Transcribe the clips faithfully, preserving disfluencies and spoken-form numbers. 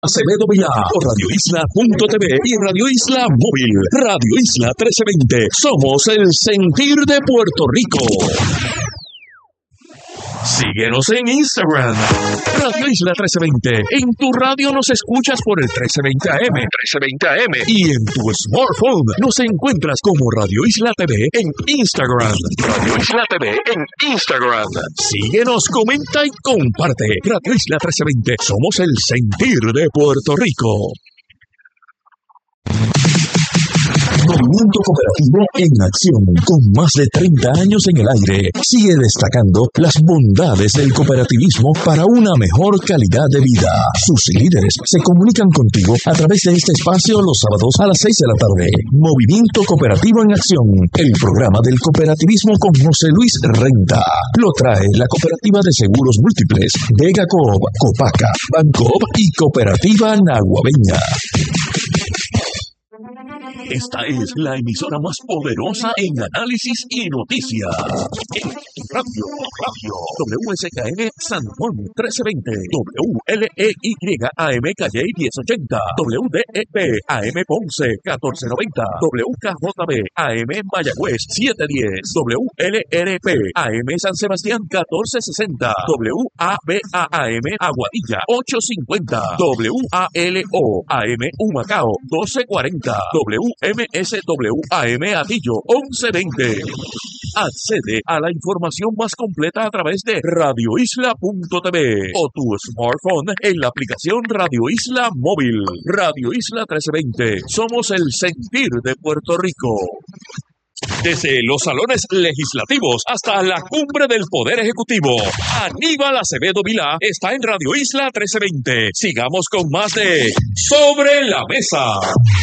Acevedo Vilá por radio isla punto t v y Radio Isla Móvil. Radio Isla trece veinte. Somos el sentir de Puerto Rico. Síguenos en Instagram, Radio Isla trece veinte. En tu radio nos escuchas por el trece veinte A M, trece veinte A M. Y en tu smartphone nos encuentras como Radio Isla T V en Instagram. Radio Isla T V en Instagram. Síguenos, comenta y comparte. Radio Isla trece veinte. Somos el sentir de Puerto Rico. Movimiento Cooperativo en acción, con más de treinta años en el aire, sigue destacando las bondades del cooperativismo para una mejor calidad de vida. Sus líderes se comunican contigo a través de este espacio los sábados a las seis de la tarde. Movimiento Cooperativo en acción, el programa del cooperativismo con José Luis Renta. Lo trae la Cooperativa de Seguros Múltiples, Vega Coop, Copaca, Bancoop y Cooperativa Naguabeña. Esta es la emisora más poderosa en análisis y noticias. En Radio, Radio, W S K N San Juan trece veinte, W L E Y A M Calle diez ochenta, W D E P A M Ponce catorce noventa, W K J B A M Mayagüez siete diez, W L R P A M San Sebastián catorce sesenta, W A B A A M Aguadilla ocho cincuenta, W A L O A M Humacao doce cuarenta, W M S W A M Atillo once veinte. Accede a la información más completa a través de radio isla punto t v o tu smartphone en la aplicación Radio Isla Móvil. Radio Isla trece veinte. Somos el sentir de Puerto Rico. Desde los salones legislativos hasta la cumbre del Poder Ejecutivo, Aníbal Acevedo Vilá está en Radio Isla trece veinte. Sigamos con más de Sobre la Mesa.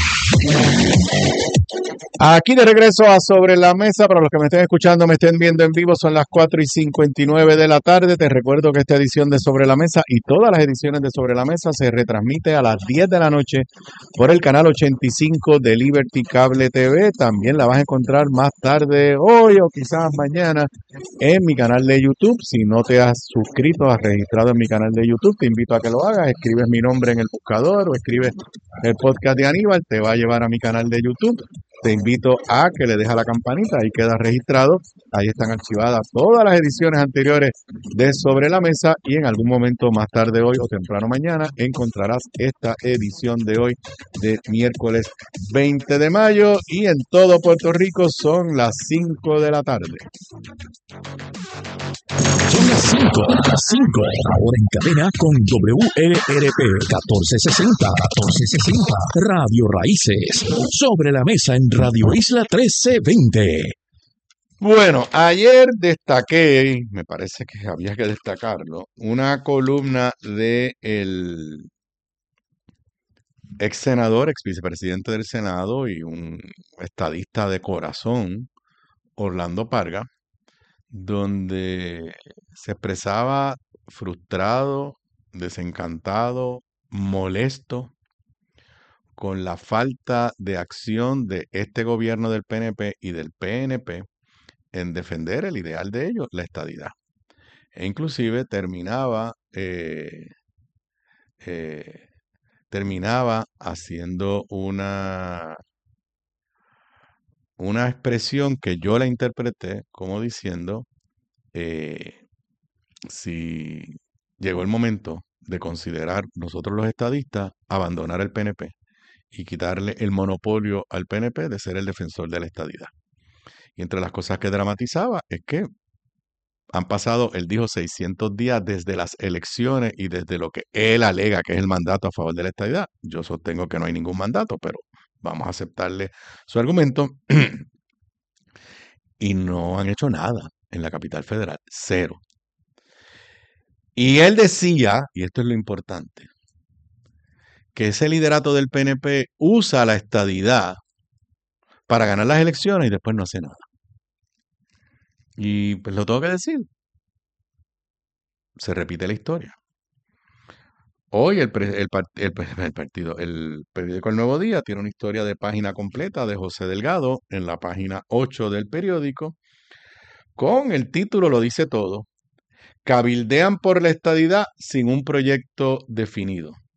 Aquí de regreso a Sobre la Mesa. Para los que me estén escuchando, me estén viendo en vivo, son las cuatro y cincuenta y nueve de la tarde. Te recuerdo que esta edición de Sobre la Mesa y todas las ediciones de Sobre la Mesa se retransmite a las diez de la noche por el canal ochenta y cinco de Liberty Cable T V. También la vas a encontrar más tarde, hoy o quizás mañana, en mi canal de YouTube. Si no te has suscrito, has registrado en mi canal de YouTube, te invito a que lo hagas. Escribes mi nombre en el buscador o escribes el podcast de Aníbal, te va a llevar a mi canal de YouTube. Te invito a que le dejes a la campanita, ahí queda registrado. Ahí están archivadas todas las ediciones anteriores de Sobre la Mesa y en algún momento más tarde hoy o temprano mañana encontrarás esta edición de hoy de miércoles veinte de mayo y en todo Puerto Rico son las cinco de la tarde. Son las cinco, las cinco, ahora en cadena con W L R P catorce sesenta, catorce sesenta, Radio Raíces, Sobre la Mesa en Radio Isla trece veinte. Bueno, ayer destaqué, me parece que había que destacarlo, una columna de el ex senador, ex vicepresidente del Senado y un estadista de corazón, Orlando Parga, donde se expresaba frustrado, desencantado, molesto con la falta de acción de este gobierno del P N P y del P N P en defender el ideal de ellos, la estadidad. E inclusive terminaba, eh, eh, terminaba haciendo una, una expresión que yo la interpreté como diciendo, eh, si llegó el momento de considerar nosotros los estadistas abandonar el P N P y quitarle el monopolio al P N P de ser el defensor de la estadidad. Y entre las cosas que dramatizaba es que han pasado, él dijo, seiscientos días desde las elecciones y desde lo que él alega que es el mandato a favor de la estadidad. Yo sostengo que no hay ningún mandato, pero vamos a aceptarle su argumento. Y no han hecho nada en la capital federal, cero. Y él decía, y esto es lo importante, que ese liderato del P N P usa la estadidad para ganar las elecciones y después no hace nada. Y pues lo tengo que decir. Se repite la historia. Hoy el, el, el, el partido, el periódico El Nuevo Día tiene una historia de página completa de José Delgado en la página ocho del periódico, con el título lo dice todo: cabildean por la estadidad sin un proyecto definido.